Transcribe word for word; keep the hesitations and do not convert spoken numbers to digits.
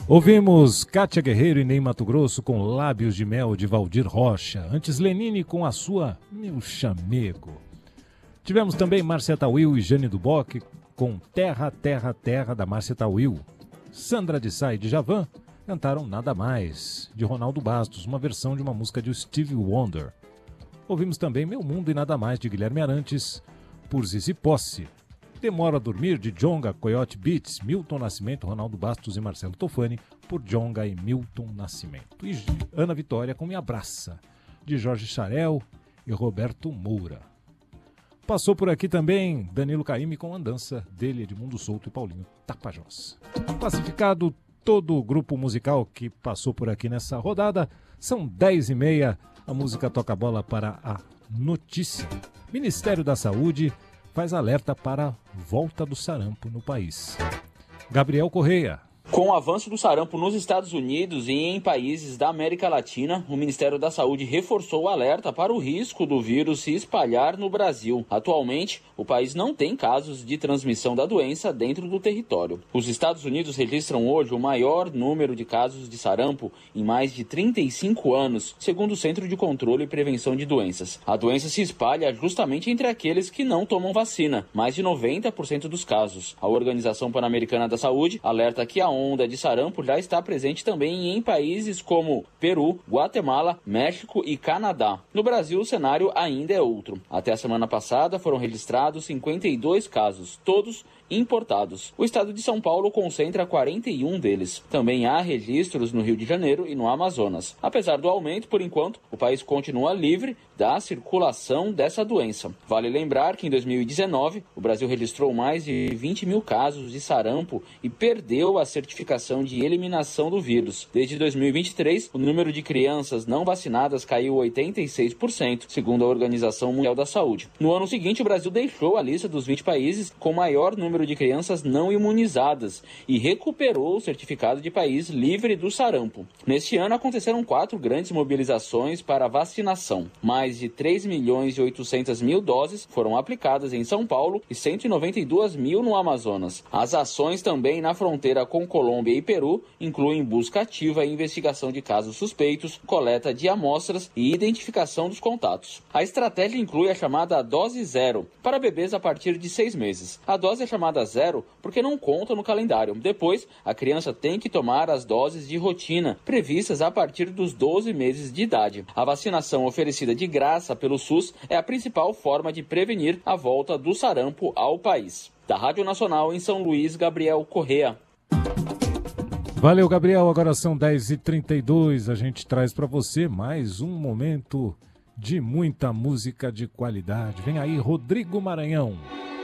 Ouvimos Kátia Guerreiro e Ney Matogrosso com Lábios de Mel de Valdir Rocha. Antes Lenine com a sua Meu Chamego. Tivemos também Márcia Tawil e Jane Duboc com Terra, Terra, Terra da Márcia Tawil. Sandra de Sá e Djavan cantaram Nada Mais, de Ronaldo Bastos, uma versão de uma música de Stevie Wonder. Ouvimos também Meu Mundo e Nada Mais, de Guilherme Arantes, por Zizi Posse. Demora a Dormir, de Djonga, Coyote Beats, Milton Nascimento, Ronaldo Bastos e Marcelo Tofani, por Djonga e Milton Nascimento. E Ana Vitória com Me Abraça, de Jorge Charel e Roberto Moura. Passou por aqui também Danilo Caymmi com Andança, dele, Edmundo Souto e Paulinho Tapajós. Classificado todo o grupo musical que passou por aqui nessa rodada, são dez e meia, a música toca a bola para a notícia. Ministério da Saúde faz alerta para a volta do sarampo no país. Gabriel Correia. Com o avanço do sarampo nos Estados Unidos e em países da América Latina, o Ministério da Saúde reforçou o alerta para o risco do vírus se espalhar no Brasil. Atualmente, o país não tem casos de transmissão da doença dentro do território. Os Estados Unidos registram hoje o maior número de casos de sarampo em mais de trinta e cinco anos, segundo o Centro de Controle e Prevenção de Doenças. A doença se espalha justamente entre aqueles que não tomam vacina, mais de noventa por cento dos casos. A Organização Pan-Americana da Saúde alerta que a onda de sarampo já está presente também em países como Peru, Guatemala, México e Canadá. No Brasil, o cenário ainda é outro. Até a semana passada foram registrados cinquenta e dois casos, todos importados. O estado de São Paulo concentra quarenta e um deles. Também há registros no Rio de Janeiro e no Amazonas. Apesar do aumento, por enquanto, o país continua livre da circulação dessa doença. Vale lembrar que em dois mil e dezenove, o Brasil registrou mais de vinte mil casos de sarampo e perdeu a certificação de eliminação do vírus. Desde dois mil e vinte e três, o número de crianças não vacinadas caiu oitenta e seis por cento, segundo a Organização Mundial da Saúde. No ano seguinte, o Brasil deixou a lista dos vinte países com maior número de crianças não imunizadas e recuperou o certificado de país livre do sarampo. Neste ano aconteceram quatro grandes mobilizações para vacinação. Mais de três milhões e oitocentas mil doses foram aplicadas em São Paulo e cento e noventa e duas mil no Amazonas. As ações também na fronteira com Colômbia e Peru incluem busca ativa e investigação de casos suspeitos, coleta de amostras e identificação dos contatos. A estratégia inclui a chamada dose zero para bebês a partir de seis meses. A dose é chamada zero porque não conta no calendário. Depois, a criança tem que tomar as doses de rotina, previstas a partir dos doze meses de idade. A vacinação oferecida de graça pelo SUS é a principal forma de prevenir a volta do sarampo ao país. Da Rádio Nacional em São Luís, Gabriel Correa. Valeu, Gabriel. Agora são dez e trinta e dois. A gente traz para você mais um momento de muita música de qualidade. Vem aí, Rodrigo Maranhão.